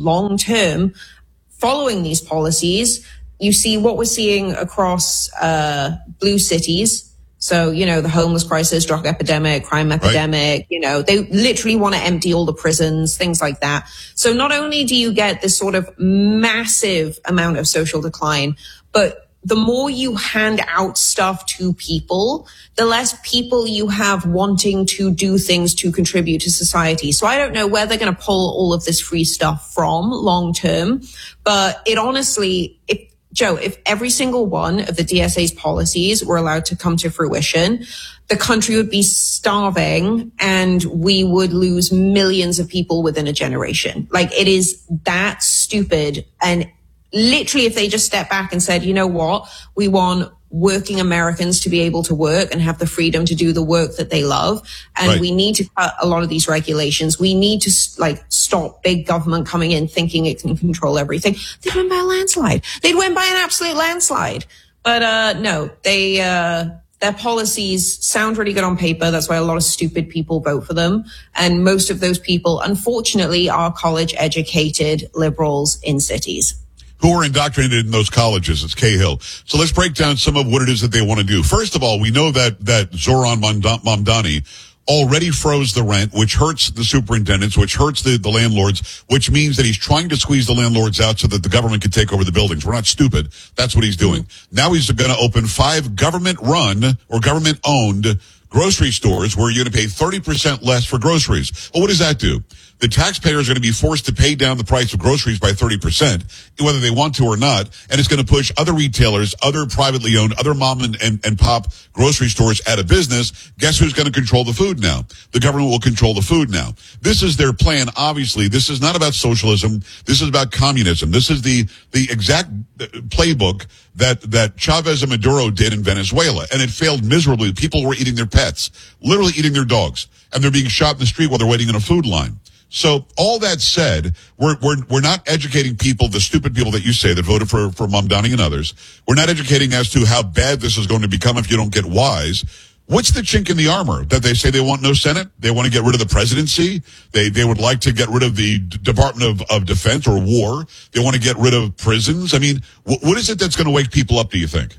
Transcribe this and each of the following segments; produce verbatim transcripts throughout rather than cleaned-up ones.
long term following these policies. You see what we're seeing across uh, blue cities. So, you know, the homeless crisis, drug epidemic, crime epidemic, right. You know, they literally want to empty all the prisons, things like that. So not only do you get this sort of massive amount of social decline, but the more you hand out stuff to people, the less people you have wanting to do things to contribute to society. So I don't know where they're going to pull all of this free stuff from long term, but it honestly, it, Joe, if every single one of the D S A's policies were allowed to come to fruition, the country would be starving and we would lose millions of people within a generation. Like, it is that stupid. And literally, if they just stepped back and said, you know what, we want working Americans to be able to work and have the freedom to do the work that they love. And right. we need to cut a lot of these regulations. We need to like stop big government coming in thinking it can control everything. They'd win by a landslide. They'd win by an absolute landslide. But, uh, no, they, uh, their policies sound really good on paper. That's why a lot of stupid people vote for them. And most of those people, unfortunately, are college educated liberals in cities. Who are indoctrinated in those colleges. It's Cahill. So let's break down some of what it is that they want to do. First of all, we know that, that Zoran Mamdani already froze the rent, which hurts the superintendents, which hurts the, the landlords, which means that he's trying to squeeze the landlords out so that the government can take over the buildings. We're not stupid. That's what he's doing. Mm-hmm. Now he's going to open five government-run or government-owned grocery stores where you're going to pay thirty percent less for groceries. Well, what does that do? The taxpayers are going to be forced to pay down the price of groceries by thirty percent, whether they want to or not, and it's going to push other retailers, other privately owned, other mom and, and, and pop grocery stores out of business. Guess who's going to control the food now? The government will control the food now. This is their plan, obviously. This is not about socialism. This is about communism. This is the, the exact playbook that, that Chavez and Maduro did in Venezuela, and it failed miserably. People were eating their pets, literally eating their dogs, and they're being shot in the street while they're waiting in a food line. So all that said, we're, we're, we're not educating people, the stupid people that you say that voted for, for Mamdani and others. We're not educating as to how bad this is going to become if you don't get wise. What's the chink in the armor that they say they want no Senate? They want to get rid of the presidency. They, they would like to get rid of the D- Department of, of Defense or War. They want to get rid of prisons. I mean, wh- what is it that's going to wake people up, do you think?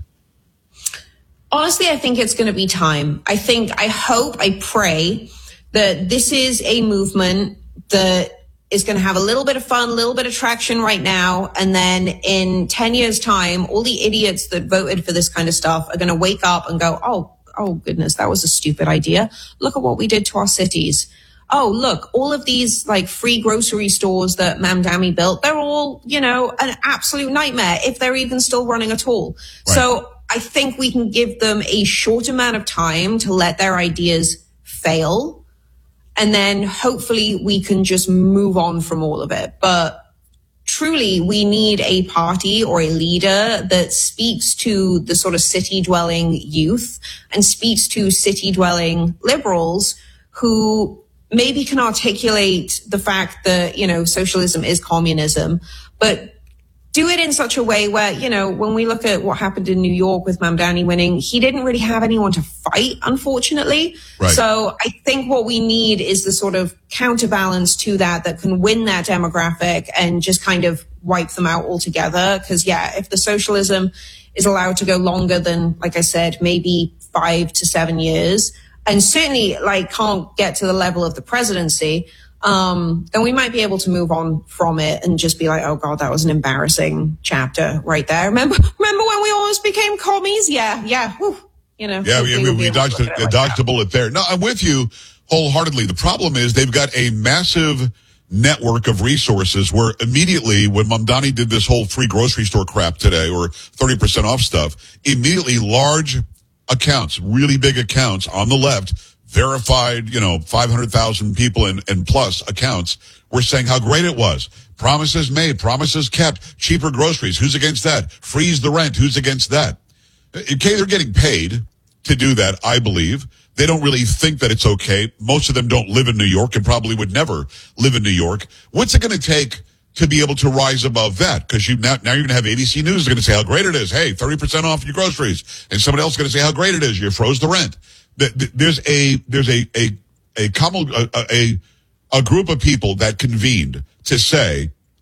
Honestly, I think it's going to be time. I think, I hope, I pray that this is a movement that is going to have a little bit of fun, a little bit of traction right now. And then in ten years time, all the idiots that voted for this kind of stuff are going to wake up and go, oh, oh goodness, that was a stupid idea. Look at what we did to our cities. Oh, look, all of these like free grocery stores that Mamdani built, they're all, you know, an absolute nightmare if they're even still running at all. Right. So I think we can give them a short amount of time to let their ideas fail. And then hopefully we can just move on from all of it. But truly, we need a party or a leader that speaks to the sort of city-dwelling youth and speaks to city-dwelling liberals who maybe can articulate the fact that, you know, socialism is communism, but do it in such a way where, you know, when we look at what happened in New York with Mamdani winning, he didn't really have anyone to fight, unfortunately. Right. So I think what we need is the sort of counterbalance to that that can win that demographic and just kind of wipe them out altogether. Because, yeah, if the socialism is allowed to go longer than, like I said, maybe five to seven years, and certainly like can't get to the level of the presidency, Um, then we might be able to move on from it and just be like, oh God, that was an embarrassing chapter right there. Remember, remember when we almost became commies? Yeah, yeah. Whew, you know, yeah, we, we, we dodged, a, like dodged a bullet there. No, I'm with you wholeheartedly. The problem is they've got a massive network of resources where immediately when Mamdani did this whole free grocery store crap today or thirty percent off stuff, immediately large accounts, really big accounts on the left, verified, you know, five hundred thousand people and, and plus accounts were saying how great it was. Promises made, promises kept, cheaper groceries. Who's against that? Freeze the rent. Who's against that? Okay, they're getting paid to do that, I believe. They don't really think that it's okay. Most of them don't live in New York and probably would never live in New York. What's it going to take to be able to rise above that? Because you now, now you're going to have A B C News going to say how great it is. Hey, thirty percent off your groceries. And somebody else is going to say how great it is. You froze the rent. There's a, there's a, a, a, a, a, a group of people that convened to say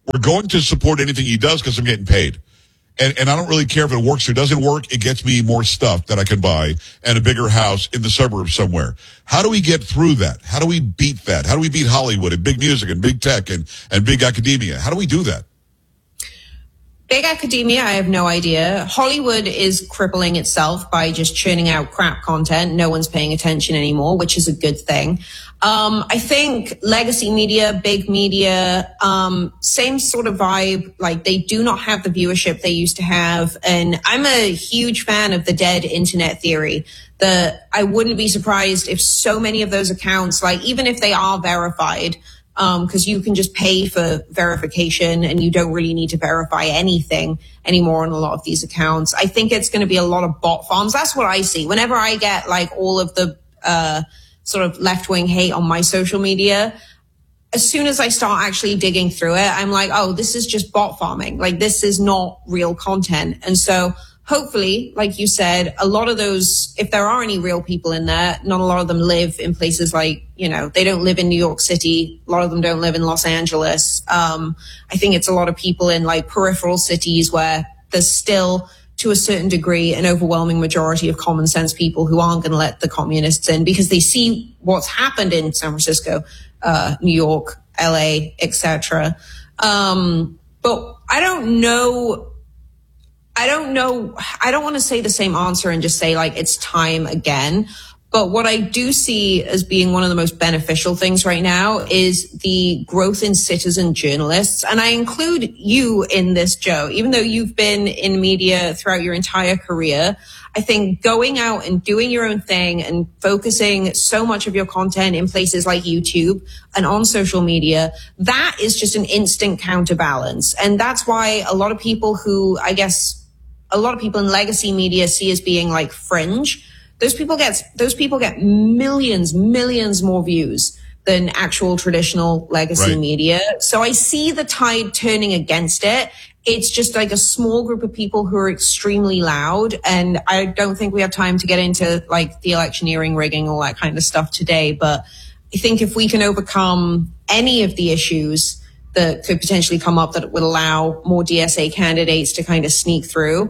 We're going to support anything he does because I'm getting paid. And, and I don't really care if it works or doesn't work. It gets me more stuff that I can buy and a bigger house in the suburbs somewhere. How do we get through that? How do we beat that? How do we beat Hollywood and big music and big tech and, and big academia? How do we do that? Big academia, I have no idea. Hollywood is crippling itself by just churning out crap content. No one's paying attention anymore, which is a good thing. Um, I think legacy media, big media, um, same sort of vibe. Like, they do not have the viewership they used to have. And I'm a huge fan of the dead internet theory. The, I wouldn't be surprised if so many of those accounts, like, even if they are verified, um, cause you can just pay for verification and you don't really need to verify anything anymore on a lot of these accounts. I think it's going to be a lot of bot farms. That's what I see. Whenever I get like all of the, uh, sort of left-wing hate on my social media, as soon as I start actually digging through it, I'm like, oh, this is just bot farming. Like, this is not real content. And so hopefully, like you said, a lot of those, if there are any real people in there, not a lot of them live in places like, you know, they don't live in New York City. A lot of them don't live in Los Angeles. Um, I think it's a lot of people in like peripheral cities where there's still, to a certain degree, an overwhelming majority of common sense people who aren't going to let the communists in because they see what's happened in San Francisco, uh, New York, L A, et cetera. Um, but I don't know. I don't know. I don't want to say the same answer and just say like it's time again. But what I do see as being one of the most beneficial things right now is the growth in citizen journalists. And I include you in this, Joe, even though you've been in media throughout your entire career. I think going out and doing your own thing and focusing so much of your content in places like YouTube and on social media, that is just an instant counterbalance. And that's why a lot of people who, I guess, a lot of people in legacy media see as being like fringe, Those people get, those people get millions, millions more views than actual traditional legacy right. media. So I see the tide turning against it. It's just like a small group of people who are extremely loud. And I don't think we have time to get into like the electioneering, rigging, all that kind of stuff today. But I think if we can overcome any of the issues that could potentially come up that would allow more D S A candidates to kind of sneak through,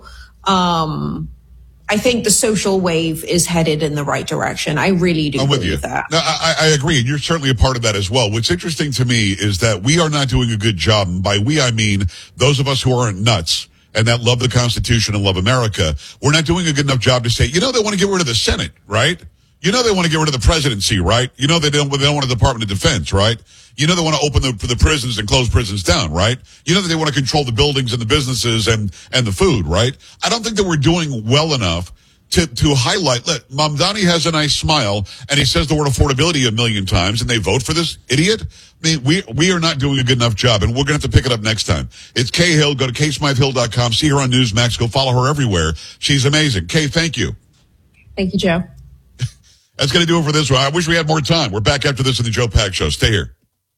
um, I think the social wave is headed in the right direction. I really do I'm with believe you. that. No, I, I agree, and you're certainly a part of that as well. What's interesting to me is that we are not doing a good job, and by we I mean those of us who aren't nuts and that love the Constitution and love America. We're not doing a good enough job to say, you know, they want to get rid of the Senate, right? You know, they want to get rid of the presidency, right? You know, they don't, they don't want a Department of Defense, right? You know, they want to open the, the prisons and close prisons down, right? You know that they want to control the buildings and the businesses and, and the food, right? I don't think that we're doing well enough to, to highlight. Look, Mamdani has a nice smile and he says the word affordability a million times and they vote for this idiot. I mean, we, we are not doing a good enough job and we're going to have to pick it up next time. It's Kay Hill. Go to Kay Smythe Hill dot com. See her on Newsmax. Go follow her everywhere. She's amazing. Kay, thank you. Thank you, Joe. That's going to do it for this one. I wish we had more time. We're back after this in the Joe Pags Show. Stay here.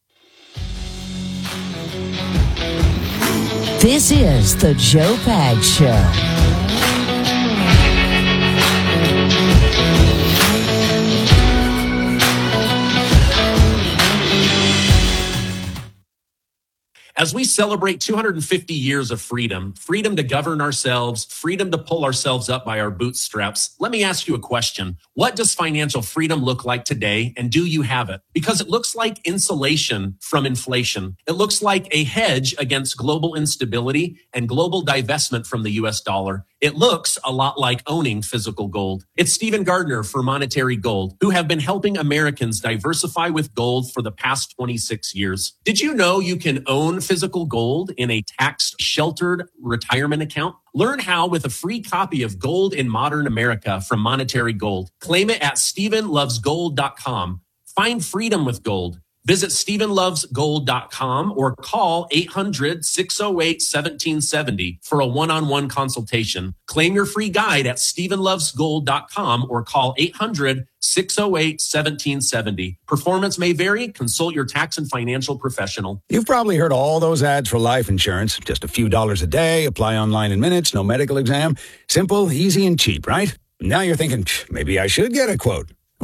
This is the Joe Pags Show. As we celebrate two hundred fifty years of freedom, freedom to govern ourselves, freedom to pull ourselves up by our bootstraps, let me ask you a question. What does financial freedom look like today, and do you have it? Because it looks like insulation from inflation. It looks like a hedge against global instability and global divestment from the U S dollar. It looks a lot like owning physical gold. It's Stephen Gardner for Monetary Gold, who have been helping Americans diversify with gold for the past twenty-six years. Did you know you can own physical gold in a tax-sheltered retirement account? Learn how with a free copy of Gold in Modern America from Monetary Gold. Claim it at Stephen Loves Gold dot com. Find freedom with gold. Visit Stephen Loves Gold dot com or call eight hundred, six oh eight, one seven seven oh for a one-on-one consultation. Claim your free guide at Stephen Loves Gold dot com or call eight hundred, six oh eight, one seven seven oh. Performance may vary. Consult your tax and financial professional. You've probably heard all those ads for life insurance. Just a few dollars a day, apply online in minutes, no medical exam. Simple, easy, and cheap, right? Now you're thinking, maybe I should get a quote.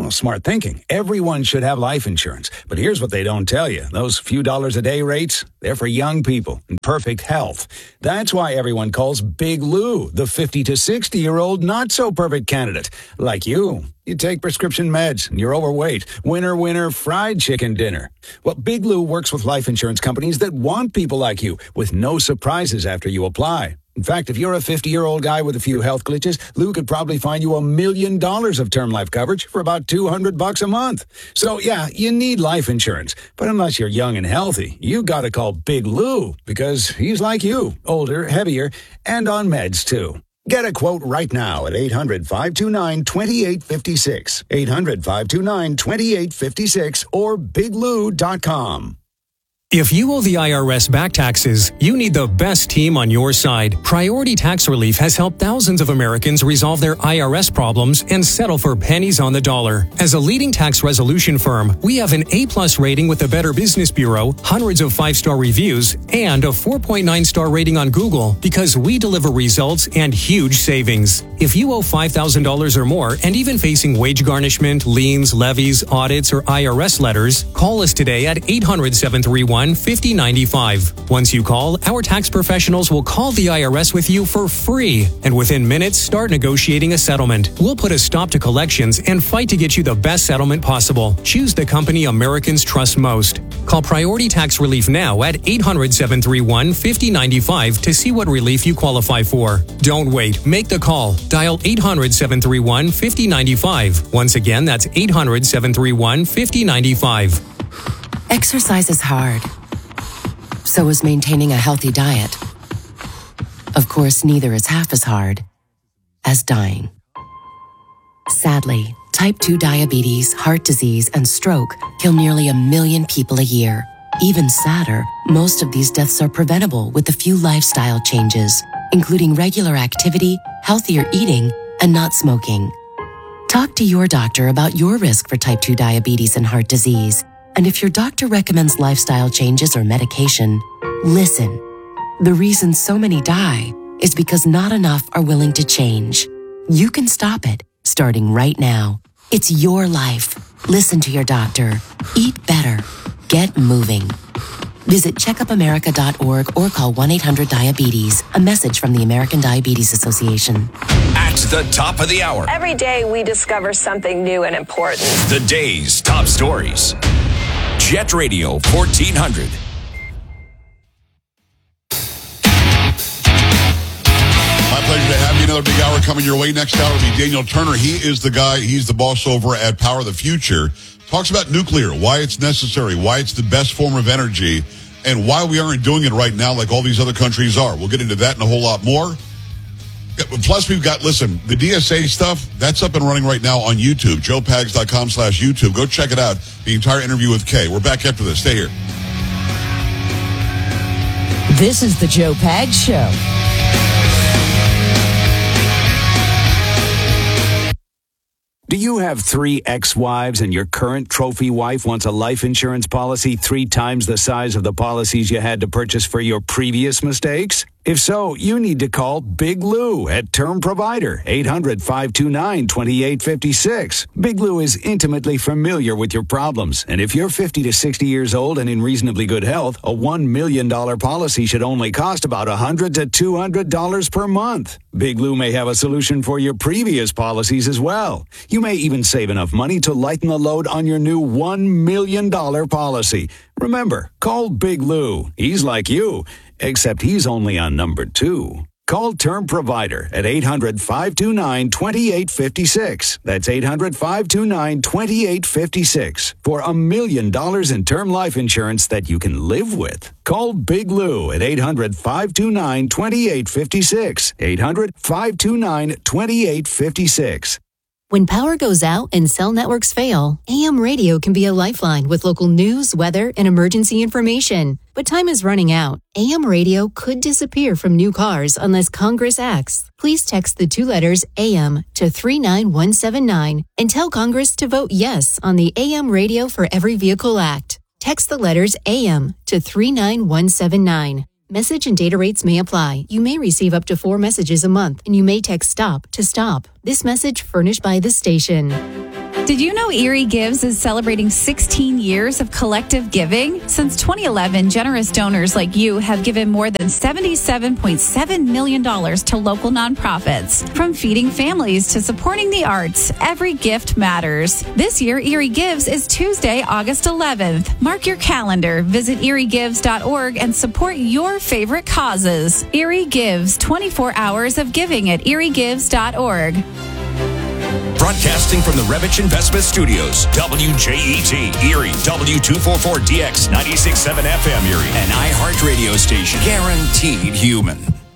Well, smart thinking. Everyone should have life insurance. But here's what they don't tell you. Those few dollars a day rates, they're for young people in perfect health. That's why everyone calls Big Lou the fifty to sixty-year-old not-so-perfect candidate. Like you. You take prescription meds, and you're overweight. Winner, winner, fried chicken dinner. Well, Big Lou works with life insurance companies that want people like you, with no surprises after you apply. In fact, if you're a fifty-year-old guy with a few health glitches, Lou could probably find you a million dollars of term life coverage for about two hundred bucks a month. So, yeah, you need life insurance. But unless you're young and healthy, you got to call Big Lou, because he's like you, older, heavier, and on meds, too. Get a quote right now at eight hundred, five two nine, two eight five six, eight hundred, five two nine, two eight five six, or big lou dot com. If you owe the I R S back taxes, you need the best team on your side. Priority Tax Relief has helped thousands of Americans resolve their I R S problems and settle for pennies on the dollar. As a leading tax resolution firm, we have an A-plus rating with the Better Business Bureau, hundreds of five-star reviews, and a four point nine star rating on Google because we deliver results and huge savings. If you owe five thousand dollars or more and even facing wage garnishment, liens, levies, audits, or I R S letters, call us today at eight hundred, seven three one, five oh nine five. Once you call, our tax professionals will call the I R S with you for free, and within minutes, start negotiating a settlement. We'll put a stop to collections and fight to get you the best settlement possible. Choose the company Americans trust most. Call Priority Tax Relief now at eight hundred, seven three one, five oh nine five to see what relief you qualify for. Don't wait. Make the call. Dial eight hundred, seven three one, five oh nine five. Once again, that's eight hundred, seven three one, five oh nine five. Exercise is hard. So is maintaining a healthy diet. Of course, neither is half as hard as dying. Sadly, type two diabetes, heart disease, and stroke kill nearly a million people a year. Even sadder, most of these deaths are preventable with a few lifestyle changes, including regular activity, healthier eating, and not smoking. Talk to your doctor about your risk for type two diabetes and heart disease. And if your doctor recommends lifestyle changes or medication, listen. The reason so many die is because not enough are willing to change. You can stop it, starting right now. It's your life. Listen to your doctor. Eat better. Get moving. Visit checkup america dot org or call one eight hundred diabetes. A message from the American Diabetes Association. At the top of the hour. Every day we discover something new and important. The day's top stories. Jet Radio fourteen hundred. My pleasure to have you. Another big hour coming your way. Next hour will be Daniel Turner. He is the guy, he's the boss over at Power of the Future. Talks about nuclear, why it's necessary, why it's the best form of energy, and why we aren't doing it right now like all these other countries are. We'll get into that and a whole lot more. Plus, we've got, listen, the D S A stuff, that's up and running right now on YouTube, joe pags dot com slash YouTube. Go check it out, the entire interview with Kay. We're back after this. Stay here. This is the Joe Pags Show. Do you have three ex-wives and your current trophy wife wants a life insurance policy three times the size of the policies you had to purchase for your previous mistakes? If so, you need to call Big Lou at Term Provider, eight hundred, five two nine, two eight five six. Big Lou is intimately familiar with your problems, and if you're fifty to sixty years old and in reasonably good health, a one million dollars policy should only cost about one hundred to two hundred dollars per month. Big Lou may have a solution for your previous policies as well. You may even save enough money to lighten the load on your new one million dollars policy. Remember, call Big Lou. He's like you, except he's only on number two. Call Term Provider at eight hundred, five two nine, two eight five six. That's eight hundred, five two nine, two eight five six for a million dollars in term life insurance that you can live with. Call Big Lou at eight hundred, five two nine, two eight five six. eight hundred, five two nine, two eight five six. When power goes out and cell networks fail, A M radio can be a lifeline with local news, weather, and emergency information. But time is running out. A M radio could disappear from new cars unless Congress acts. Please text the two letters A M to three nine one seven nine and tell Congress to vote yes on the A M Radio for Every Vehicle Act. Text the letters A M to three nine one seven nine. Message and data rates may apply. You may receive up to four messages a month, and you may text STOP to stop. This message furnished by the station. Did you know Erie Gives is celebrating sixteen years of collective giving? Since twenty eleven, generous donors like you have given more than seventy-seven point seven million dollars to local nonprofits. From feeding families to supporting the arts, every gift matters. This year, Erie Gives is Tuesday, August eleventh. Mark your calendar. Visit erie gives dot org and support your favorite causes. Erie Gives, twenty-four hours of giving at erie gives dot org. Broadcasting from the Revich Investment Studios, W J E T, Erie, W two forty-four D X, ninety-six point seven F M Erie, an iHeart radio station, guaranteed human.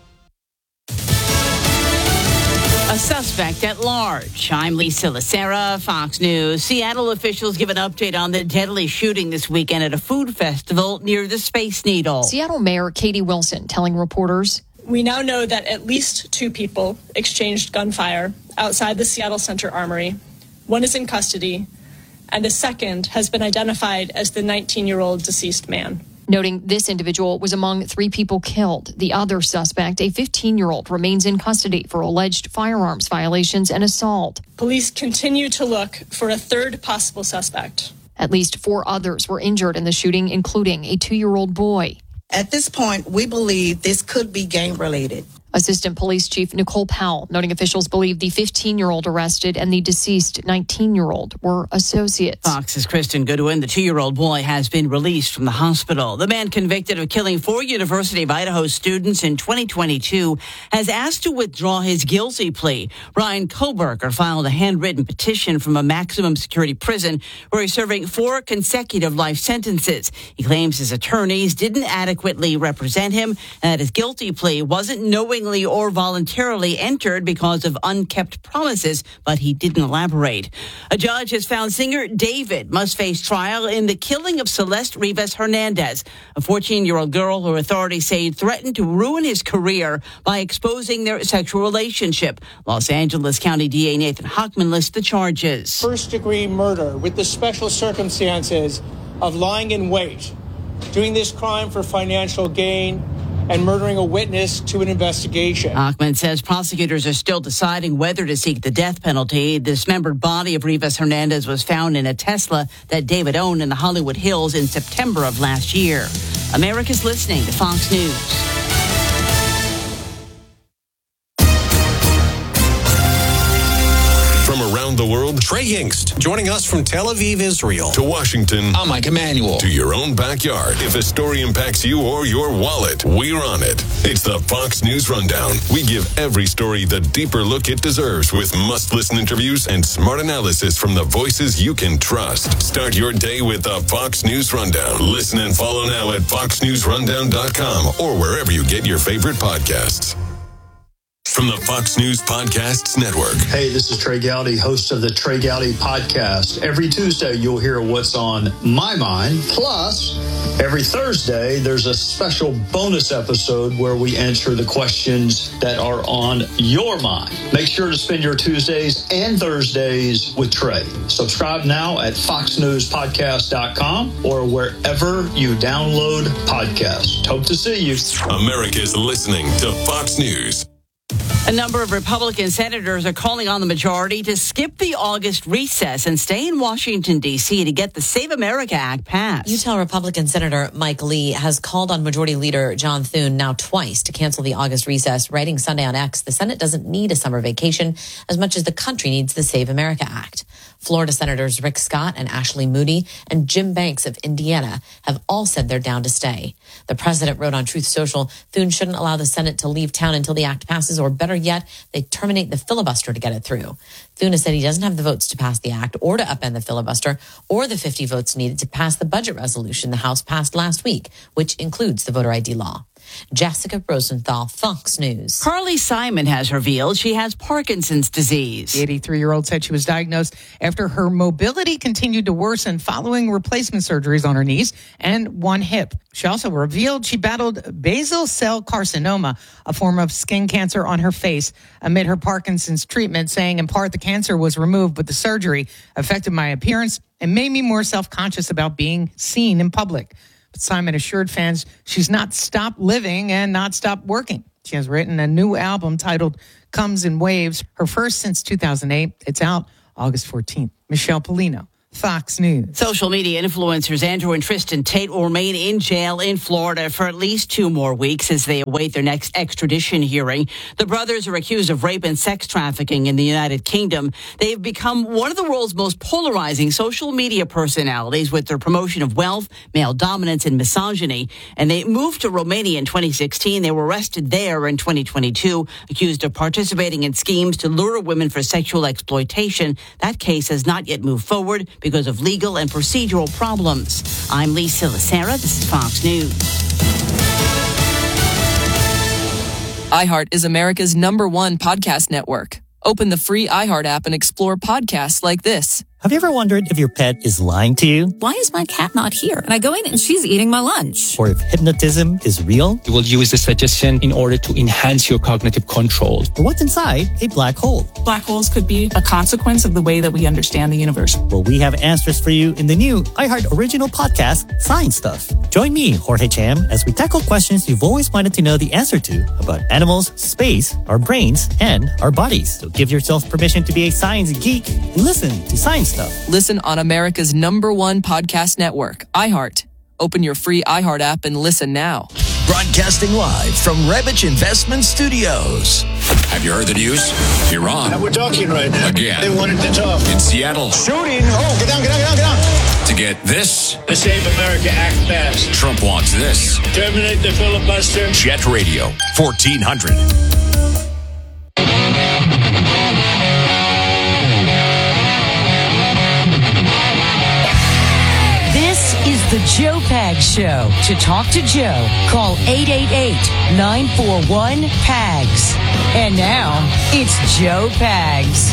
A suspect at large. I'm Lisa Lacera, Fox News. Seattle officials give an update on the deadly shooting this weekend at a food festival near the Space Needle. Seattle Mayor Katie Wilson telling reporters, we now know that at least two people exchanged gunfire outside the Seattle Center Armory. One is in custody, and the second has been identified as the nineteen-year-old deceased man. Noting this individual was among three people killed. The other suspect, a fifteen-year-old, remains in custody for alleged firearms violations and assault. Police continue to look for a third possible suspect. At least four others were injured in the shooting, including a two-year-old boy. At this point, we believe this could be gang-related. Assistant Police Chief Nicole Powell, noting officials believe the fifteen-year-old arrested and the deceased nineteen-year-old were associates. Fox's Kristen Goodwin, the two-year-old boy, has been released from the hospital. The man convicted of killing four University of Idaho students in twenty twenty-two has asked to withdraw his guilty plea. Ryan Koberger filed a handwritten petition from a maximum security prison where he's serving four consecutive life sentences. He claims his attorneys didn't adequately represent him and that his guilty plea wasn't knowingly or voluntarily entered because of unkept promises, but he didn't elaborate. A judge has found singer David must face trial in the killing of Celeste Rivas Hernandez, a fourteen-year-old girl who authorities say threatened to ruin his career by exposing their sexual relationship. Los Angeles County D A Nathan Hochman lists the charges. First-degree murder with the special circumstances of lying in wait, doing this crime for financial gain, and murdering a witness to an investigation. Hochman says prosecutors are still deciding whether to seek the death penalty. The dismembered body of Rivas Hernandez was found in a Tesla that David owned in the Hollywood Hills in September of last year. America's listening to Fox News. From around the world, Trey Yingst, joining us from Tel Aviv, Israel, to Washington. I'm Mike Emanuel. To your own backyard. If a story impacts you or your wallet, we're on it. It's the Fox News Rundown. We give every story the deeper look it deserves with must-listen interviews and smart analysis from the voices you can trust. Start your day with the Fox News Rundown. Listen and follow now at fox news rundown dot com or wherever you get your favorite podcasts. From the Fox News Podcasts Network. Hey, this is Trey Gowdy, host of the Trey Gowdy Podcast. Every Tuesday, you'll hear what's on my mind. Plus, every Thursday, there's a special bonus episode where we answer the questions that are on your mind. Make sure to spend your Tuesdays and Thursdays with Trey. Subscribe now at fox news podcast dot com or wherever you download podcasts. Hope to see you. America's listening to Fox News. A number of Republican senators are calling on the majority to skip the August recess and stay in Washington, D C to get the Save America Act passed. Utah Republican Senator Mike Lee has called on Majority Leader John Thune now twice to cancel the August recess, writing Sunday on X, the Senate doesn't need a summer vacation as much as the country needs the Save America Act. Florida Senators Rick Scott and Ashley Moody and Jim Banks of Indiana have all said they're down to stay. The president wrote on Truth Social, Thune shouldn't allow the Senate to leave town until the act passes, or better yet, they terminate the filibuster to get it through. Thune has said he doesn't have the votes to pass the act or to upend the filibuster or the fifty votes needed to pass the budget resolution the House passed last week, which includes the voter I D law. Jessica Rosenthal, Fox News. Carly Simon has revealed she has Parkinson's disease. The eighty-three-year-old said she was diagnosed after her mobility continued to worsen following replacement surgeries on her knees and one hip. She also revealed she battled basal cell carcinoma, a form of skin cancer on her face, amid her Parkinson's treatment, saying in part the cancer was removed, but the surgery affected my appearance and made me more self-conscious about being seen in public. Simon assured fans she's not stopped living and not stopped working. She has written a new album titled Comes in Waves, her first since two thousand eight. It's out August fourteenth. Michelle Polino, Fox News. Social media influencers Andrew and Tristan Tate will remain in jail in Florida for at least two more weeks as they await their next extradition hearing. The brothers are accused of rape and sex trafficking in the United Kingdom. They've become one of the world's most polarizing social media personalities with their promotion of wealth, male dominance, and misogyny. And they moved to Romania in twenty sixteen. They were arrested there in twenty twenty-two, accused of participating in schemes to lure women for sexual exploitation. That case has not yet moved forward because of legal and procedural problems. I'm Lisa Lacera. This is Fox News. iHeart is America's number one podcast network. Open the free iHeart app and explore podcasts like this. Have you ever wondered if your pet is lying to you? Why is my cat not here? And I go in and she's eating my lunch. Or if hypnotism is real? You will use the suggestion in order to enhance your cognitive control. Or what's inside a black hole? Black holes could be a consequence of the way that we understand the universe. Well, we have answers for you in the new iHeart original podcast, Science Stuff. Join me, Jorge Cham, as we tackle questions you've always wanted to know the answer to about animals, space, our brains, and our bodies. So give yourself permission to be a science geek and listen to Science Stuff. Listen on America's number one podcast network, iHeart. Open your free iHeart app and listen now. Broadcasting live from Rebich Investment Studios. Have you heard the news? Iran. And we're talking right now. Again. They wanted to talk. In Seattle. Shooting. Oh, get down, get down, get down, get down. To get this. The Save America Act passed. Trump wants this. Terminate the filibuster. Jet Radio, fourteen hundred. This is the Joe Pags Show. To talk to Joe, call eight eight eight, nine four one, P A G S. And now, it's Joe Pags.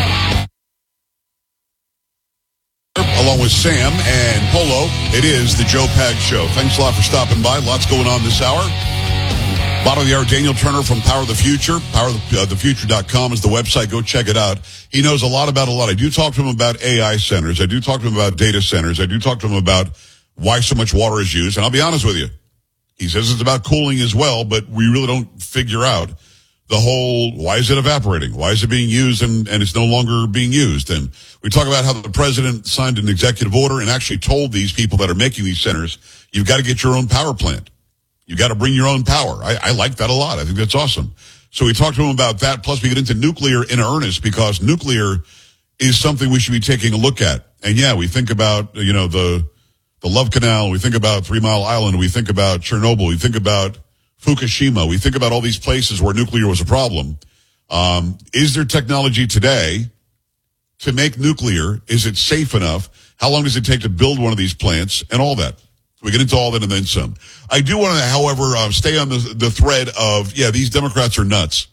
Along with Sam and Polo, it is the Joe Pags Show. Thanks a lot for stopping by. Lots going on this hour. Bottom of the hour, Daniel Turner from Power of the Future. power of the future dot com is the website. Go check it out. He knows a lot about a lot. I do talk to him about A I centers. I do talk to him about data centers. I do talk to him about why so much water is used. And I'll be honest with you. He says it's about cooling as well, but we really don't figure out the whole, why is it evaporating? Why is it being used and, and it's no longer being used? And we talk about how the president signed an executive order and actually told these people that are making these centers, you've got to get your own power plant. You got to bring your own power. I, I like that a lot. I think that's awesome. So we talked to him about that. Plus we get into nuclear in earnest because nuclear is something we should be taking a look at. And yeah, we think about, you know, the, the Love Canal. We think about Three Mile Island. We think about Chernobyl. We think about Fukushima. We think about all these places where nuclear was a problem. Um, is there technology today to make nuclear? Is it safe enough? How long does it take to build one of these plants and all that? We get into all that and then some. I do want to, however, uh, stay on the, the thread of, yeah, these Democrats are nuts.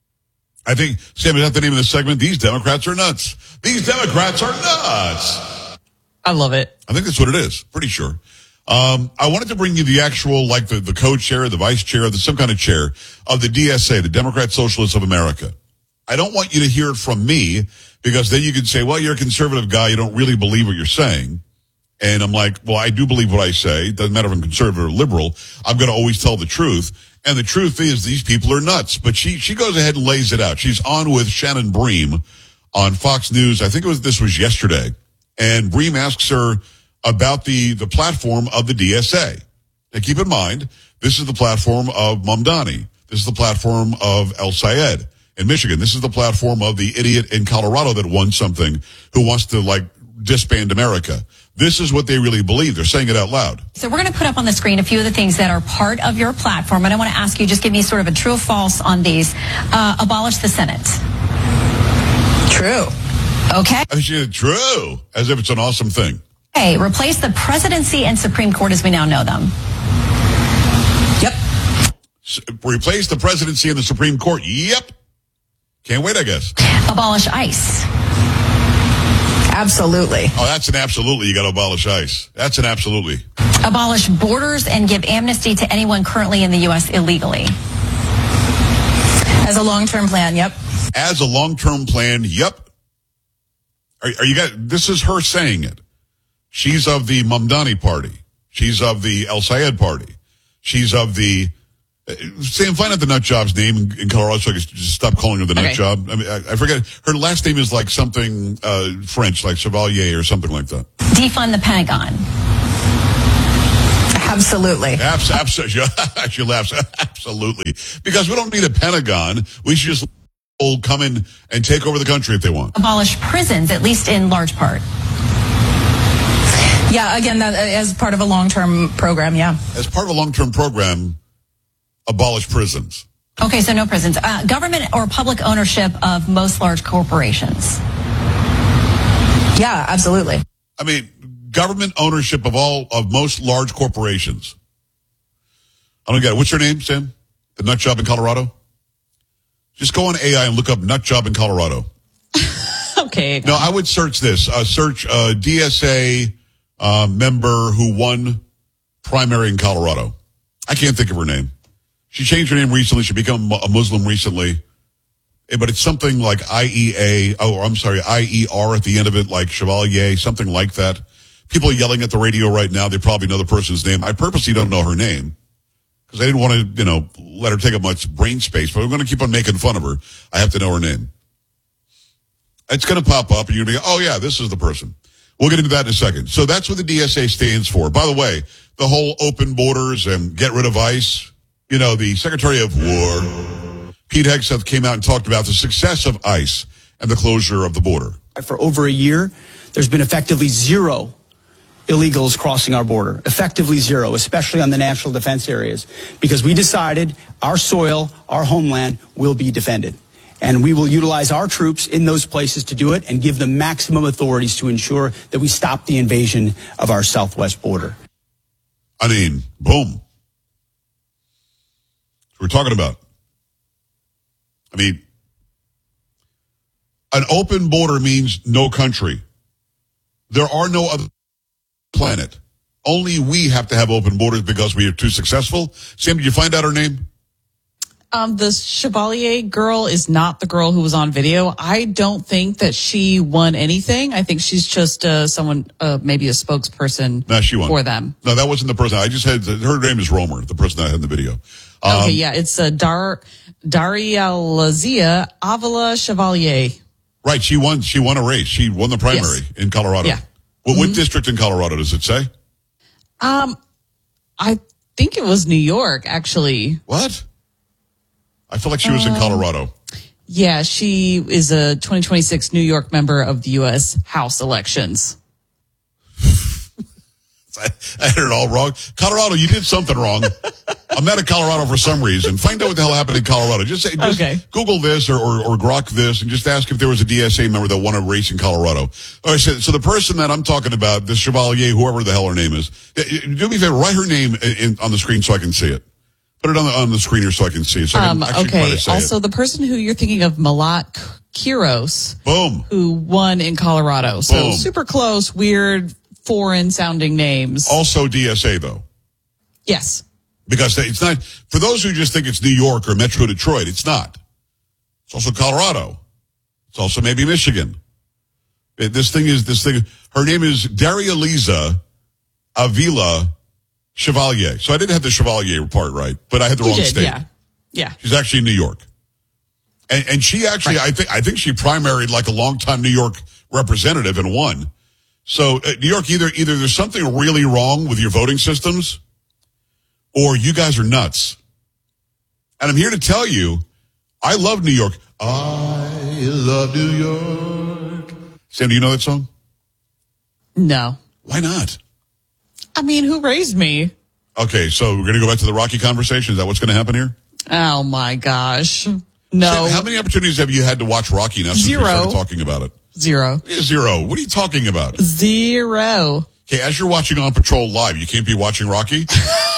I think, Sam, is that the name of the segment? These Democrats are nuts. These Democrats are nuts. I love it. I think that's what it is. Pretty sure. Um, I wanted to bring you the actual, like the, the co-chair, the vice chair, the some kind of chair of the D S A, the Democrat Socialists of America. I don't want you to hear it from me because then you can say, well, you're a conservative guy. You don't really believe what you're saying. And I'm like, well, I do believe what I say. It doesn't matter if I'm conservative or liberal. I'm going to always tell the truth. And the truth is these people are nuts. But she, she goes ahead and lays it out. She's on with Shannon Bream on Fox News. I think it was, this was yesterday. And Bream asks her about the, the platform of the D S A. Now keep in mind, this is the platform of Mamdani. This is the platform of El Sayed in Michigan. This is the platform of the idiot in Colorado that won something who wants to like disband America. This is what they really believe. They're saying it out loud. So we're going to put up on the screen a few of the things that are part of your platform. And I want to ask you, just give me sort of a true or false on these. Uh, abolish the Senate. True. Okay. I said true, as if it's an awesome thing. Okay. Replace the presidency and Supreme Court as we now know them. Yep. S- replace the presidency and the Supreme Court. Yep. Can't wait, I guess. Abolish ICE. Absolutely. Oh, that's an absolutely. You got to abolish ICE. That's an absolutely. Abolish borders and give amnesty to anyone currently in the U S illegally. As a long-term plan, yep. As a long-term plan, yep. Are, are you guys? This is her saying it. She's of the Mamdani party. She's of the El Sayed party. She's of the Uh, Sam, find out the nut job's name in, in Colorado so I can just stop calling her the nut Okay. job. I mean, I, I forget. Her last name is like something uh, French, like Chevalier or something like that. Defund the Pentagon. Absolutely. Abs- abs- she laughs. Absolutely. Because we don't need a Pentagon. We should just all come in and take over the country if they want. Abolish prisons, at least in large part. Yeah, again, that as part of a long-term program, yeah. As part of a long-term program, abolish prisons. Okay, so no prisons. Uh, government or public ownership of most large corporations. Yeah, absolutely. I mean, government ownership of all of most large corporations. I don't get it. What's your name, Sam? The nut job in Colorado? Just go on A I and look up nut job in Colorado. Okay. No, I would search this. Uh, search uh, D S A uh, member who won primary in Colorado. I can't think of her name. She changed her name recently. She became a Muslim recently. Eh, But it's something like I E A. Oh, I'm sorry, I E R at the end of it, like Chevalier, something like that. People are yelling at the radio right now. They probably know the person's name. I purposely don't know her name because I didn't want to, you know, let her take up much brain space. But we're going to keep on making fun of her. I have to know her name. It's going to pop up, and you're going to be, oh, yeah, this is the person. We'll get into that in a second. So that's what the D S A stands for. By the way, the whole open borders and get rid of ICE, you know, the Secretary of War, Pete Hegseth, came out and talked about the success of ICE and the closure of the border. For over a year, there's been effectively zero illegals crossing our border, effectively zero, especially on the national defense areas, because we decided our soil, our homeland will be defended. And we will utilize our troops in those places to do it and give them maximum authorities to ensure that we stop the invasion of our southwest border. I mean, boom. That's what we're talking about. I mean, an open border means no country. There are no other planet. Only we have to have open borders because we are too successful. Sam, did you find out her name? Um, the Chevalier girl is not the girl who was on video. I don't think that she won anything. I think she's just uh, someone, uh, maybe a spokesperson No, she won. for them. No, that wasn't the person. I just had, her name is Romer, the person I had in the video. Um, Okay, yeah, it's uh, Dar Darialazia Avila Chevalier. Right, she won. She won a race. She won the primary Yes. in Colorado. Yeah. Well, what district in Colorado does it say? Um, I think it was New York, actually. What? I feel like she was in Um, Colorado. Yeah, she is a twenty twenty-six New York member of the U S House elections. I, I had it all wrong. Colorado, you did something wrong. I'm mad at Colorado for some reason. Find out what the hell happened in Colorado. Just, say, just Okay. Google this or, or, or Grok this and just ask if there was a D S A member that won a race in Colorado. All right, so, so the person that I'm talking about, the Chevalier, whoever the hell her name is, do me a favor, write her name in, in, on the screen so I can see it. Put it on the, on the screener so I can see it. So I can Um, actually try okay, to say also it. the person who you're thinking of, Malat Kiros, Boom. who won in Colorado. So Boom. super close, weird, foreign sounding names. Also D S A, though. Yes. Because it's not, for those who just think it's New York or Metro Detroit, it's not. It's also Colorado. It's also maybe Michigan. It- This thing is, this thing, her name is Darialeza Avila Chevalier. So I didn't have the Chevalier part right, but I had the You wrong did, state. yeah. Yeah. She's actually in New York. And, and she actually, I think, I think she primaried like a longtime New York representative and won. So uh, New York, either, either there's something really wrong with your voting systems or you guys are nuts. And I'm here to tell you, I love New York. I love New York. Sam, do you know that song? No. Why not? I mean, who raised me? Okay, so we're going to go back to the Rocky conversation. Is that what's going to happen here? Oh my gosh. No. Sam, how many opportunities have you had to watch Rocky now since Zero. we started talking about it? Zero. Zero. What are you talking about? Zero. Okay, as you're watching On Patrol live, you can't be watching Rocky?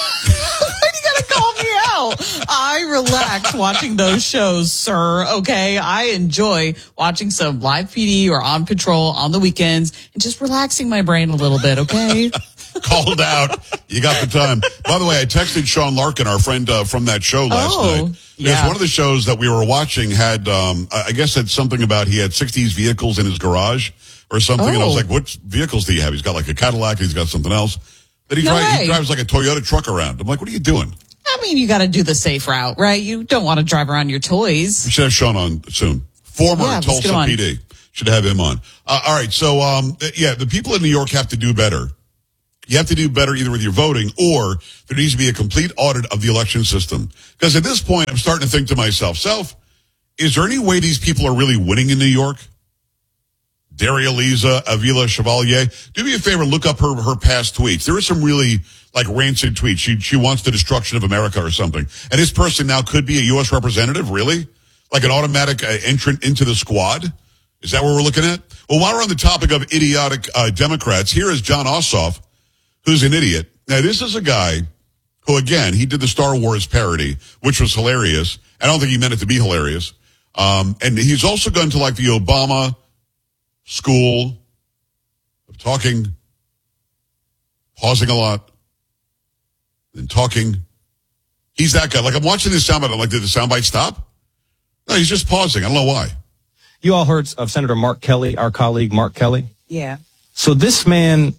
Call me out. I relax watching those shows, sir. Okay. I enjoy watching some live P D or On Patrol on the weekends and just relaxing my brain a little bit. Okay. Called out. You got the time. By the way, I texted Sean Larkin, our friend uh, from that show last Oh, night. yeah. Because one of the shows that we were watching had, um, I I guess, had something about he had sixties vehicles in his garage or something. And I was Oh. like, what vehicles do you have? He's got like a Cadillac. He's got something else. Then he, No drives, he way. drives like a Toyota truck around. I'm like, what are you doing? I mean, you got to do the safe route, right? You don't want to drive around your toys. We should have Sean on soon. Former Yeah, let's get him Tulsa on. P D. Should have him on. Uh, all right. So, um, yeah, the people in New York have to do better. You have to do better either with your voting or there needs to be a complete audit of the election system. Because at this point, I'm starting to think to myself, Self, is there any way these people are really winning in New York? Daria Liza, Avila Chevalier. Do me a favor, look up her, her past tweets. There are some really like rancid tweets. She, she wants the destruction of America or something. And this person now could be a U S representative, really? Like an automatic uh, entrant into the squad? Is that what we're looking at? Well, while we're on the topic of idiotic uh, Democrats, here is John Ossoff, who's an idiot. Now, this is a guy who, again, he did the Star Wars parody, which was hilarious. I don't think he meant it to be hilarious. Um, and he's also gone to like the Obama school of talking, pausing a lot, and talking. He's that guy. Like, I'm watching this soundbite. I'm like, did the soundbite stop? No, he's just pausing. I don't know why. You all heard of Senator Mark Kelly, our colleague Mark Kelly? Yeah. So this man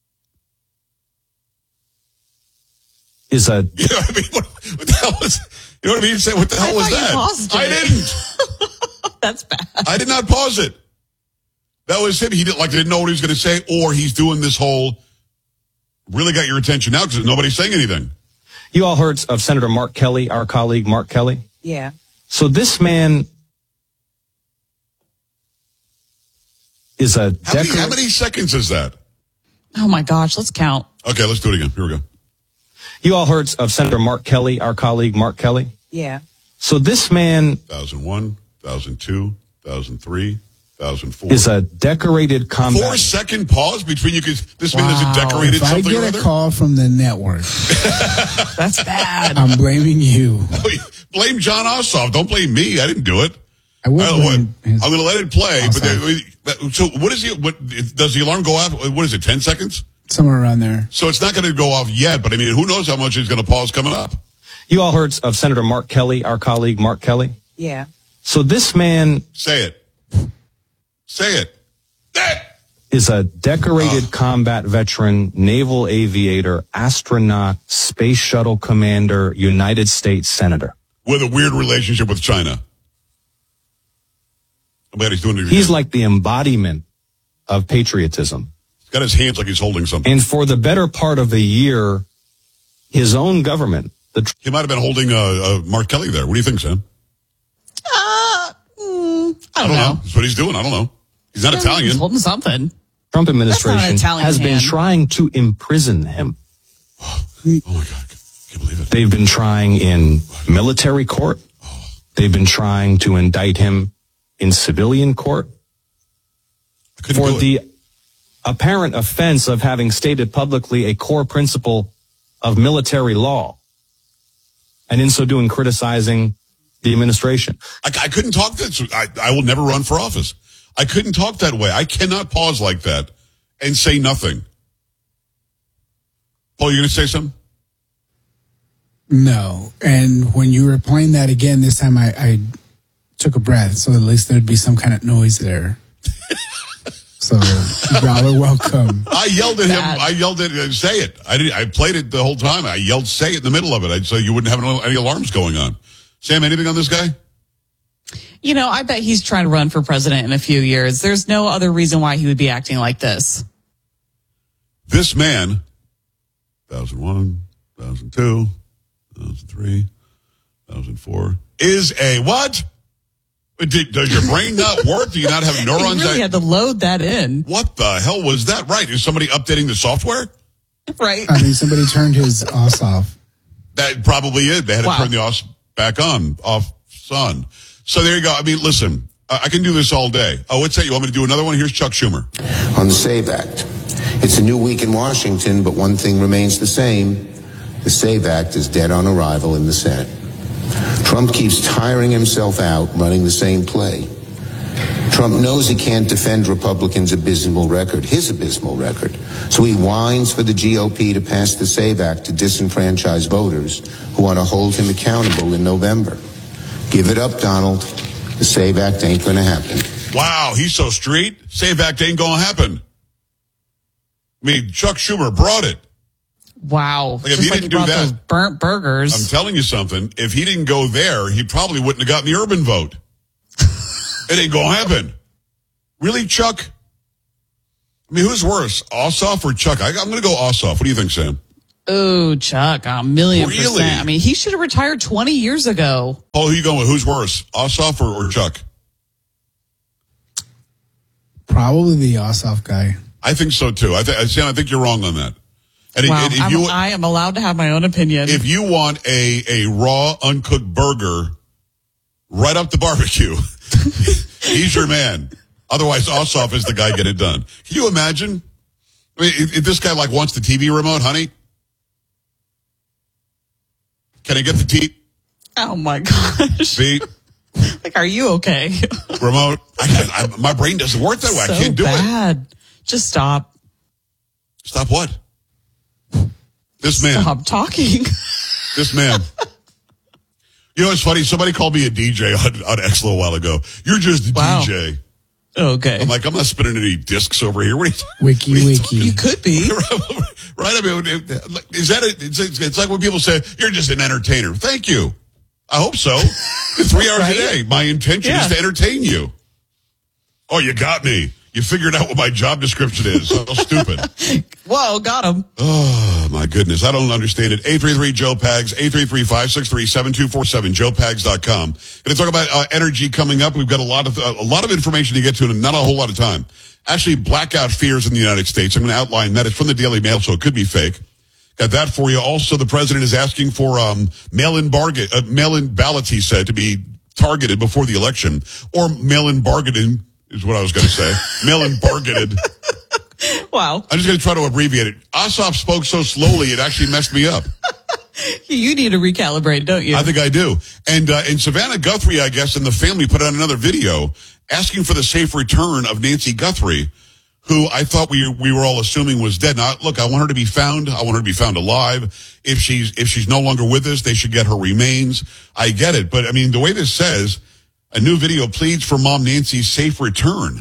is a... You know what I mean? What, what the hell was... You know what I mean? You say, what the hell I was thought you that? paused it. I didn't. That's bad. I did not pause it. That was him. He didn't like didn't know what he was going to say, or he's doing this whole really got your attention now because nobody's saying anything. You all heard of Senator Mark Kelly, our colleague Mark Kelly? Yeah. So this man is a... How many, how many seconds is that? Oh my gosh, let's count. Okay, let's do it again. Here we go. You all heard of Senator Mark Kelly, our colleague Mark Kelly? Yeah. So this man... two thousand one, two thousand two, two thousand three, two thousand four. Is a decorated combat... Four second pause between you could... This man Wow. isn't decorated If I something or get other? a call from the network, That's bad. I'm blaming you. Blame John Ossoff. Don't blame me. I didn't do it. I would Uh, what- blame his- I'm going to let it play. But Ossoff. they, so what is he? What does the alarm go off? What is it? Ten seconds? Somewhere around there. So it's not going to go off yet. But I mean, who knows how much he's going to pause coming up? You all heard of Senator Mark Kelly, our colleague Mark Kelly? Yeah. So this man... Say it. Say it. is a decorated combat veteran, naval aviator, astronaut, space shuttle commander, United States Senator. With a weird relationship with China. I'm glad he's doing it. He's like the embodiment of patriotism. He's got his hands like he's holding something. And for the better part of a year, his own government... The tr- He might have been holding uh, uh, Mark Kelly there. What do you think, Sam? Uh, mm, I don't know. That's what he's doing. I don't know. He's not Italian. He's holding something. Trump administration That's not an Italian has been hand. trying to imprison him. Oh, my God. I can't believe it. They've been trying in military court. They've been trying to indict him in civilian court for the apparent offense of having stated publicly a core principle of military law, and in so doing criticizing the administration. I, I couldn't talk this. I, I will never run for office. I couldn't talk that way. I cannot pause like that and say nothing. Paul, you going to say something? No. And when you were playing that again, this time I, I took a breath, so at least there'd be some kind of noise there. So, y'all are welcome. I yelled at him. I yelled at him, say it. I did, I played it the whole time. I yelled, say it in the middle of it. I, so you wouldn't have any alarms going on. Sam, anything on this guy? You know, I bet he's trying to run for president in a few years. There's no other reason why he would be acting like this. This man, two thousand one, two thousand two, two thousand three, two thousand four, is a what? Did, does your brain not work? Do you not have neurons? He really that, had to load that in. What the hell was that? Right. Is somebody updating the software? Right. I think somebody turned his os off. That probably is. They had Wow. to turn the os back on, off sun. So there you go. I mean, listen, I, I can do this all day. Oh, what's that? You want me to do another one? Here's Chuck Schumer. On the SAVE Act. It's a new week in Washington, but one thing remains the same. The SAVE Act is dead on arrival in the Senate. Trump keeps tiring himself out running the same play. Trump knows he can't defend Republicans' abysmal record, his abysmal record, so he whines for the G O P to pass the SAVE Act to disenfranchise voters who want to hold him accountable in November. Give it up, Donald. The SAVE Act ain't going to happen. Wow, he's so street. SAVE Act ain't gonna happen. I mean, Chuck Schumer brought it. Wow. Like if Just he like didn't he do brought that, those burnt burgers. I'm telling you something. If he didn't go there, he probably wouldn't have gotten the urban vote. It ain't gonna happen. Really, Chuck? I mean, who's worse, Ossoff or Chuck? I, I'm gonna go Ossoff. What do you think, Sam? Oh, Chuck, a million Really? percent. I mean, he should have retired twenty years ago. Oh, who you going with? Who's worse, Ossoff or, or Chuck? Probably the Ossoff guy. I think so too. I, th- Sam, I think you're wrong on that. And Wow, if, if I'm, you, I am allowed to have my own opinion. if you want a, a raw, uncooked burger right up the barbecue, he's your man. Otherwise, Ossoff is the guy get it done. Can you imagine? I mean, if, if this guy like wants the T V remote, honey, can I get the T V? Oh my gosh. See? Like, are you okay? Remote. I can't, I, my brain doesn't work that way. So I can't do bad. it. Just stop. Stop what? This man. Stop talking. This man. You know what's funny? Somebody called me a D J on, on X a little while ago. You're just a Wow. D J. Okay. I'm like, I'm not spinning any discs over here. What are you, Wiki, what are you wiki. You could be. right? I mean, is that a, it's, it's like when people say, you're just an entertainer. Thank you. I hope so. Three hours Right? a day. My intention Yeah. is to entertain you. Oh, you got me. You figured out what my job description is. So stupid. Whoa, got him. Oh, my goodness. I don't understand it. eight three three, Joe Pags, eight three three, five six three, seven two four seven, joe pags dot com. Going to talk about uh, energy coming up. We've got a lot of uh, a lot of information to get to and not a whole lot of time. Actually, blackout fears in the United States. I'm going to outline that. It's from the Daily Mail, so it could be fake. Got that for you. Also, the president is asking for um, mail-in bargain, uh, mail-in ballots, he said, to be targeted before the election, or mail-in bargaining is what I was going to say. Mail-in bargained. Wow. I'm just going to try to abbreviate it. Ossoff spoke so slowly, it actually messed me up. You need to recalibrate, don't you? I think I do. And uh, and Savannah Guthrie, I guess, and the family put out another video asking for the safe return of Nancy Guthrie, who I thought we we were all assuming was dead. Now, look, I want her to be found. I want her to be found alive. If she's if she's no longer with us, they should get her remains. I get it, but I mean, the way this says, a new video pleads for Mom Nancy's safe return.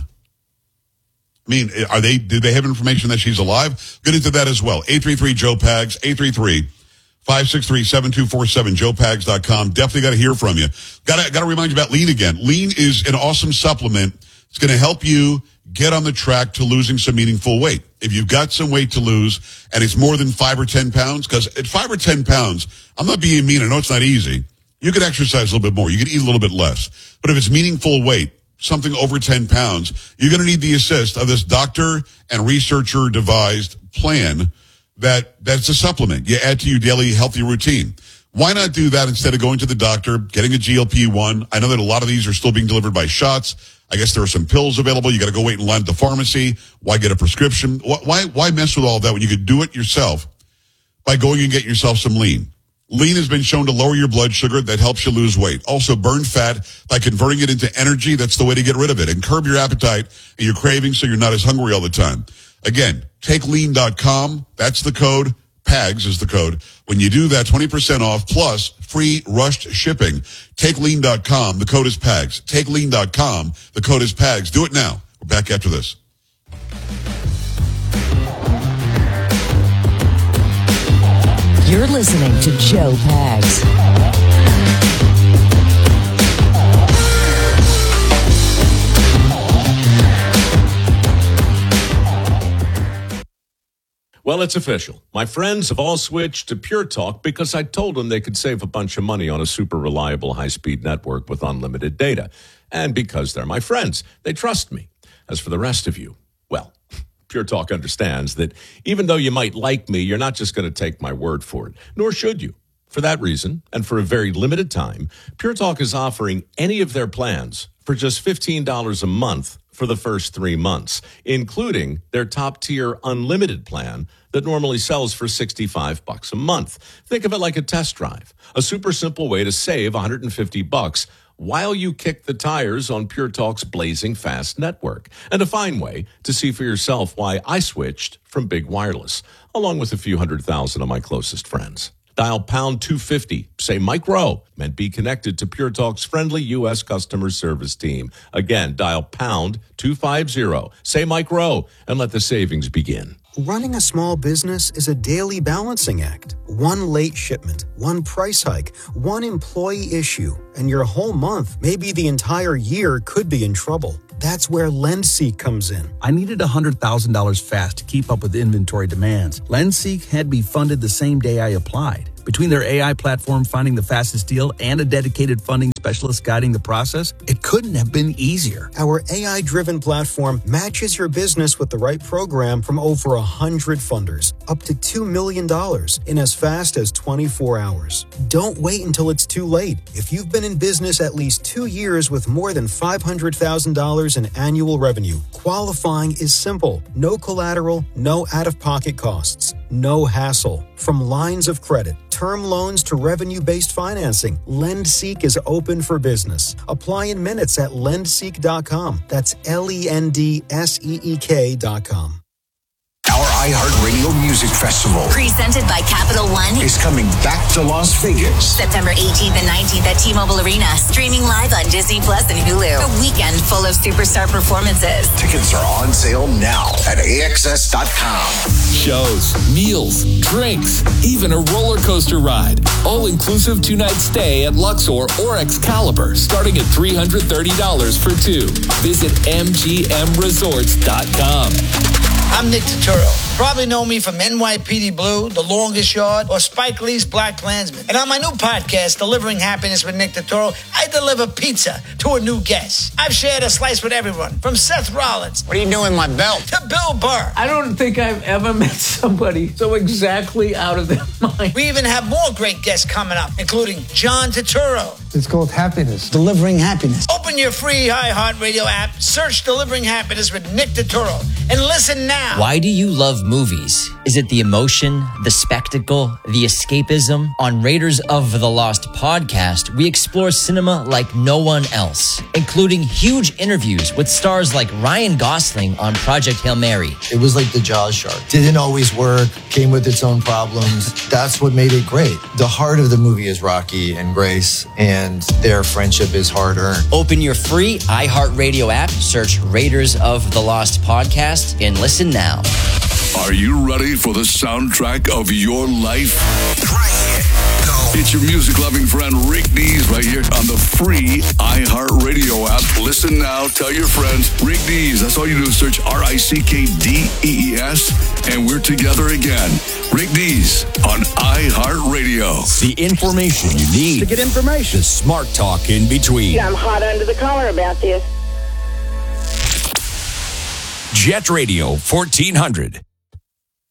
I mean, are they? Do they have information that she's alive? Get into that as well. eight three three, Joe Pags, eight three three, five six three, seven two four seven, joe pags dot com. Definitely got to hear from you. Got to got to remind you about Lean again. Lean is an awesome supplement. It's going to help you get on the track to losing some meaningful weight. If you've got some weight to lose and it's more than five or ten pounds, because at five or ten pounds, I'm not being mean. I know it's not easy. You could exercise a little bit more. You could eat a little bit less. But if it's meaningful weight, something over ten pounds, you're going to need the assist of this doctor and researcher devised plan that that's a supplement you add to your daily healthy routine. Why not do that instead of going to the doctor, getting a G L P one? I know that a lot of these are still being delivered by shots. I guess there are some pills available. You got to go wait in line at the pharmacy. Why get a prescription? Why, why mess with all that when you could do it yourself by going and get yourself some Lean? Lean has been shown to lower your blood sugar. That helps you lose weight. Also burn fat by converting it into energy. That's the way to get rid of it. And curb your appetite and your cravings so you're not as hungry all the time. Again, take lean dot com. That's the code. PAGS is the code. When you do that, twenty percent off plus free rushed shipping. take lean dot com. The code is PAGS. take lean dot com. The code is PAGS. Do it now. We're back after this. You're listening to Joe Pags. Well, it's official. My friends have all switched to Pure Talk because I told them they could save a bunch of money on a super reliable high-speed network with unlimited data. And because they're my friends, they trust me. As for the rest of you, well, Pure Talk understands that even though you might like me, you're not just going to take my word for it, nor should you. For that reason, and for a very limited time, Pure Talk is offering any of their plans for just fifteen dollars a month for the first three months, including their top-tier unlimited plan that normally sells for sixty-five bucks a month. Think of it like a test drive, a super simple way to save one hundred fifty bucks while you kick the tires on Pure Talk's blazing fast network, and a fine way to see for yourself why I switched from Big Wireless, along with a few hundred thousand of my closest friends. Dial pound two fifty, say Mike Rowe, and be connected to Pure Talk's friendly U S customer service team. Again, dial pound two fifty, say Mike Rowe, and let the savings begin. Running a small business is a daily balancing act. One late shipment, one price hike, one employee issue, and your whole month, maybe the entire year, could be in trouble. That's where LendSeek comes in. I needed one hundred thousand dollars fast to keep up with inventory demands. LendSeek had me funded the same day I applied. Between their A I platform finding the fastest deal and a dedicated funding specialist guiding the process, it couldn't have been easier. Our A I-driven platform matches your business with the right program from over one hundred funders, up to two million dollars in as fast as twenty-four hours. Don't wait until it's too late. If you've been in business at least two years with more than five hundred thousand dollars in annual revenue, qualifying is simple. No collateral, no out-of-pocket costs, no hassle. From lines of credit, term loans to revenue-based financing, LendSeek is open for business. Apply in minutes at lend seek dot com. That's L E N D S E E K dot com. Our iHeartRadio Music Festival presented by Capital One is coming back to Las Vegas. September eighteenth and nineteenth at T-Mobile Arena. Streaming live on Disney Plus and Hulu. A weekend full of superstar performances. Tickets are on sale now at A X S dot com. Shows, meals, drinks, even a roller coaster ride. All-inclusive two-night stay at Luxor or Excalibur, starting at three hundred thirty dollars for two. Visit M G M resorts dot com. I'm Nick Turturro. Probably know me from N Y P D Blue, The Longest Yard, or Spike Lee's Black Klansman. And on my new podcast, Delivering Happiness with Nick Turturro, I deliver pizza to a new guest. I've shared a slice with everyone, from Seth Rollins. What are you doing with my belt? To Bill Burr. I don't think I've ever met somebody so exactly out of their mind. We even have more great guests coming up, including John Turturro. It's called Happiness. Delivering Happiness. Open your free iHeartRadio app, search Delivering Happiness with Nick Turturro, and listen now. Why do you love movies? Is it the emotion, the spectacle, the escapism? On Raiders of the Lost podcast, we explore cinema like no one else, including huge interviews with stars like Ryan Gosling on Project Hail Mary. It was like the Jaws shark. Didn't always work, came with its own problems. That's what made it great. The heart of the movie is Rocky and Grace, and their friendship is hard-earned. Open your free iHeartRadio app, search Raiders of the Lost podcast, and listen now. Are you ready for the soundtrack of your life? It's your music-loving friend Rick Dees right here on the free iHeartRadio app. Listen now, tell your friends. Rick Dees, that's all you do is search R I C K D E E S, and we're together again. Rick Dees on iHeartRadio. The information you need To get information. The smart talk in between. I'm hot under the collar about this. Jet Radio fourteen hundred.